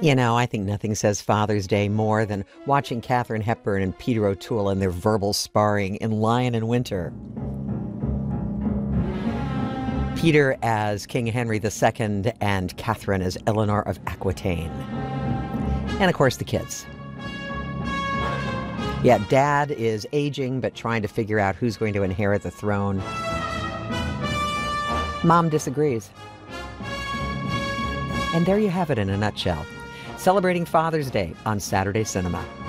I think nothing says Father's Day more than watching Katharine Hepburn and Peter O'Toole in their verbal sparring in Lion in Winter. Peter as King Henry II and Catherine as Eleanor of Aquitaine. And, of course, the kids. Yeah, Dad is aging but trying to figure out who's going to inherit the throne. Mom disagrees. And there you have it in a nutshell. Celebrating Father's Day on Saturday Cinema.